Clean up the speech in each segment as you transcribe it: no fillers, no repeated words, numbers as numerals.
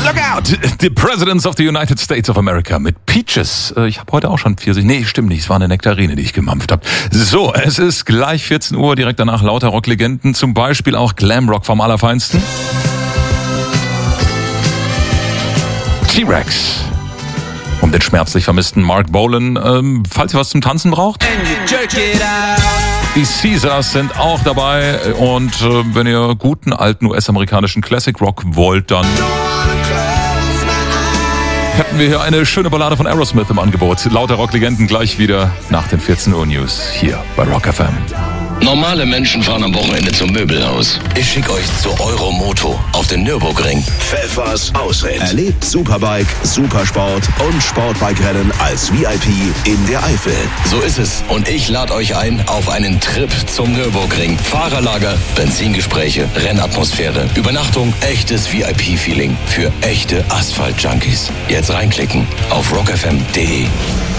Look out! The Presidents of the United States of America mit Peaches. Ich habe heute auch schon Pfirsich. Nee, stimmt nicht. Es war eine Nektarine, die ich gemampft habe. So, es ist gleich 14 Uhr. Direkt danach lauter Rocklegenden. Zum Beispiel auch Glamrock vom Allerfeinsten. T-Rex. Um den schmerzlich vermissten Mark Bolan. Falls ihr was zum Tanzen braucht. Die Caesars sind auch dabei. Und wenn ihr guten alten US-amerikanischen Classic Rock wollt, dann hätten wir hier eine schöne Ballade von Aerosmith im Angebot. Lauter Rocklegenden gleich wieder nach den 14 Uhr News hier bei Rock FM. Normale Menschen fahren am Wochenende zum Möbelhaus. Ich schicke euch zu Euromoto auf den Nürburgring. Pfeffers Ausritt. Erlebt Superbike, Supersport und Sportbike-Rennen als VIP in der Eifel. So ist es. Und ich lade euch ein auf einen Trip zum Nürburgring. Fahrerlager, Benzingespräche, Rennatmosphäre, Übernachtung, echtes VIP-Feeling für echte Asphalt-Junkies. Jetzt reinklicken auf rockfm.de.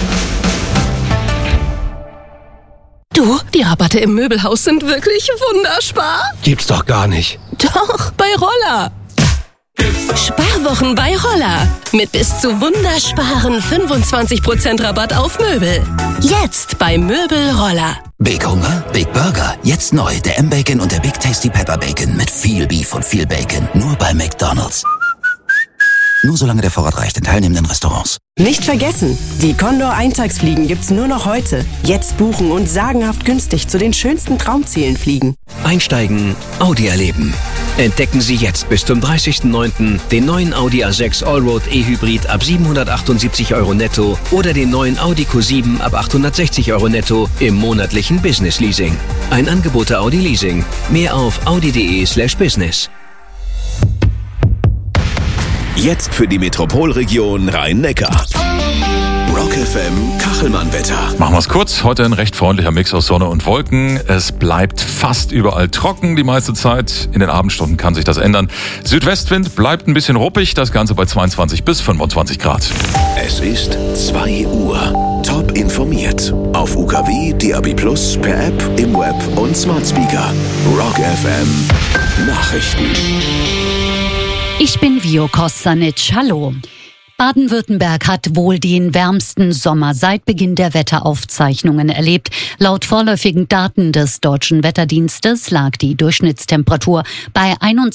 Du, die Rabatte im Möbelhaus sind wirklich wunderbar. Gibt's doch gar nicht. Doch, bei Roller. Sparwochen bei Roller. Mit bis zu wundersparen 25% Rabatt auf Möbel. Jetzt bei Möbel Roller. Big Hunger, Big Burger. Jetzt neu der M-Bacon und der Big Tasty Pepper Bacon mit viel Beef und viel Bacon. Nur bei McDonald's. Nur solange der Vorrat reicht in teilnehmenden Restaurants. Nicht vergessen, die Condor Eintagsfliegen gibt's nur noch heute. Jetzt buchen und sagenhaft günstig zu den schönsten Traumzielen fliegen. Einsteigen, Audi erleben. Entdecken Sie jetzt bis zum 30.09. den neuen Audi A6 Allroad E-Hybrid ab 778 € netto oder den neuen Audi Q7 ab 860 € netto im monatlichen Business Leasing. Ein Angebot der Audi Leasing. Mehr auf audi.de/business. Jetzt für die Metropolregion Rhein-Neckar. Rock FM Kachelmann-Wetter. Machen wir es kurz. Heute ein recht freundlicher Mix aus Sonne und Wolken. Es bleibt fast überall trocken die meiste Zeit. In den Abendstunden kann sich das ändern. Südwestwind bleibt ein bisschen ruppig. Das Ganze bei 22 bis 25 Grad. Es ist 2 Uhr. Top informiert. Auf UKW, DAB+, per App, im Web und Smart Speaker. Rock FM Nachrichten. Ich bin Vio Kostanic. Hallo. Baden-Württemberg hat wohl den wärmsten Sommer seit Beginn der Wetteraufzeichnungen erlebt. Laut vorläufigen Daten des Deutschen Wetterdienstes lag die Durchschnittstemperatur bei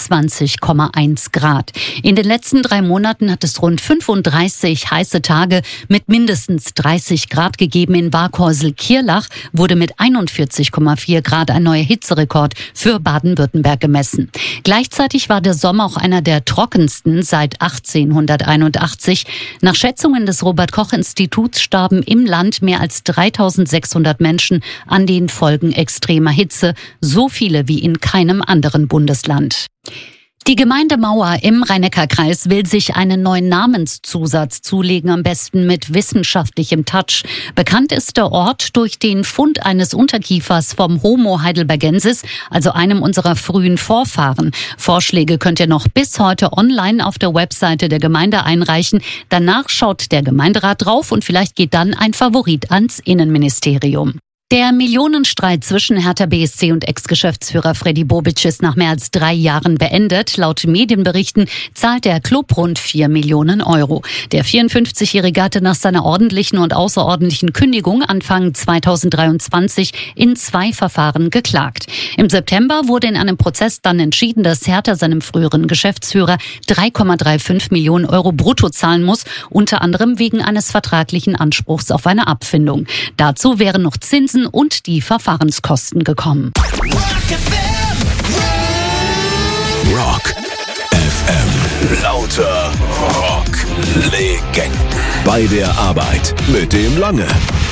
21,1 Grad. In den letzten 3 Monaten hat es rund 35 heiße Tage mit mindestens 30 Grad gegeben. In Warkhäusl-Kirlach wurde mit 41,4 Grad ein neuer Hitzerekord für Baden-Württemberg gemessen. Gleichzeitig war der Sommer auch einer der trockensten seit 1881. Nach Schätzungen des Robert-Koch-Instituts starben im Land mehr als 3.600 Menschen an den Folgen extremer Hitze, so viele wie in keinem anderen Bundesland. Die Gemeinde Mauer im Rhein-Neckar-Kreis will sich einen neuen Namenszusatz zulegen, am besten mit wissenschaftlichem Touch. Bekannt ist der Ort durch den Fund eines Unterkiefers vom Homo heidelbergensis, also einem unserer frühen Vorfahren. Vorschläge könnt ihr noch bis heute online auf der Webseite der Gemeinde einreichen. Danach schaut der Gemeinderat drauf und vielleicht geht dann ein Favorit ans Innenministerium. Der Millionenstreit zwischen Hertha BSC und Ex-Geschäftsführer Freddy Bobic ist nach mehr als 3 Jahren beendet. Laut Medienberichten zahlt der Club rund 4 Millionen Euro. Der 54-Jährige hatte nach seiner ordentlichen und außerordentlichen Kündigung Anfang 2023 in 2 Verfahren geklagt. Im September wurde in einem Prozess dann entschieden, dass Hertha seinem früheren Geschäftsführer 3,35 Millionen Euro brutto zahlen muss, unter anderem wegen eines vertraglichen Anspruchs auf eine Abfindung. Dazu wären noch Zinsen und die Verfahrenskosten gekommen. Rock FM. Lauter Rock-Legenden. Bei der Arbeit mit dem Lange.